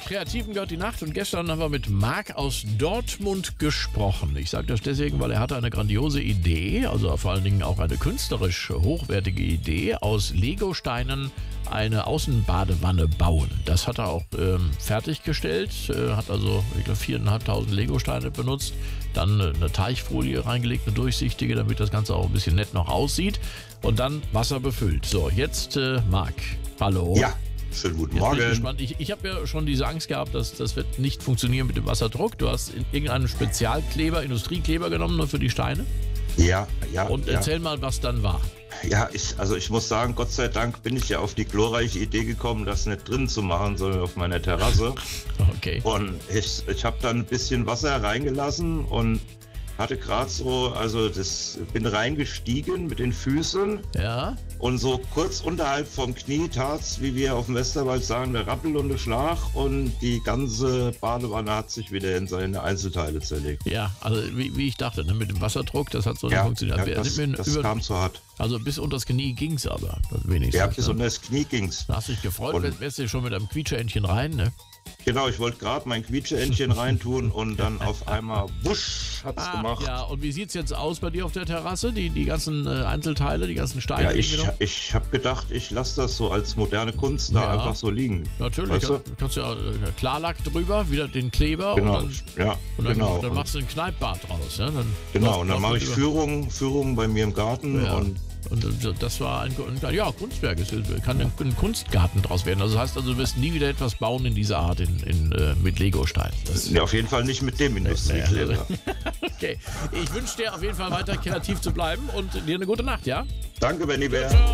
Kreativen gehört die Nacht und gestern haben wir mit Marc aus Dortmund gesprochen. Ich sage das deswegen, weil er hatte eine grandiose Idee, also vor allen Dingen auch eine künstlerisch hochwertige Idee, aus Legosteinen eine Außenbadewanne bauen. Das hat er auch fertiggestellt, hat also, ich glaube, 4.500 Legosteine benutzt, dann eine Teichfolie reingelegt, eine durchsichtige, damit das Ganze auch ein bisschen nett noch aussieht und dann Wasser befüllt. So, jetzt Marc, hallo. Ja. Schönen guten Morgen. Bin ich gespannt. Ich habe ja schon diese Angst gehabt, dass das wird nicht funktionieren mit dem Wasserdruck. Du hast irgendeinen Spezialkleber, Industriekleber genommen, nur für die Steine. Ja. Und erzähl mal, was dann war. Ja, ich muss sagen, Gott sei Dank bin ich ja auf die glorreiche Idee gekommen, das nicht drin zu machen, sondern auf meiner Terrasse. Okay. Und ich habe dann ein bisschen Wasser reingelassen und hatte gerade so, bin reingestiegen mit den Füßen. Ja. Und so kurz unterhalb vom Knie tat's, wie wir auf dem Westerwald sagen, der Rappel und der Schlag und die ganze Badewanne hat sich wieder in seine Einzelteile zerlegt. Ja, also wie ich dachte, ne, mit dem Wasserdruck, das hat so nicht funktioniert. Ja, das kam zu hart. Also bis unter das Knie ging's aber, wenigstens. Ja, bis unter das Knie ging's. Da hast du dich gefreut, wärst du schon mit einem Quietscheentchen rein, ne? Genau, ich wollte gerade mein Quietscheentchen reintun und dann auf einmal wusch hat's gemacht. Ja, und wie sieht's jetzt aus bei dir auf der Terrasse? Die ganzen Einzelteile, die ganzen Steine? Ja, ich habe gedacht, ich lasse das so als moderne Kunst da einfach so liegen. Natürlich, weißt du? Kannst ja Klarlack drüber, wieder den Kleber genau. und dann machst du ein Kneippbad draus. Ja? Dann mache ich Führungen bei mir im Garten und das war ein Kunstwerk. Es kann ein Kunstgarten draus werden. Also das heißt, du wirst nie wieder etwas bauen in dieser Art mit Legosteinen. Ja, auf jeden Fall nicht mit dem Industriekleber. Okay, ich wünsche dir auf jeden Fall weiter kreativ zu bleiben und dir eine gute Nacht, ja? Danke, Benny Bär. Ciao.